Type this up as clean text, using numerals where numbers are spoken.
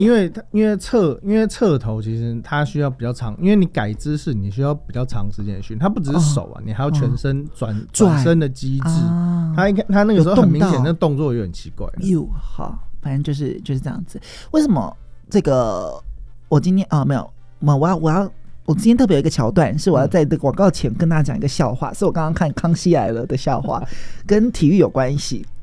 因为侧头其实它需要比较长，因为你改姿势你需要比较长时间的训练，它不只是手啊，你还有全身转身的机制。它那个时候很明显，那动作有点奇怪。 好，反正就是这样子。为什么这个我今天没有，我今天特别有一个桥段，是我要在这个广告前跟大家讲一个笑话，是我刚刚看《康熙来了》的笑话，跟体育有关系。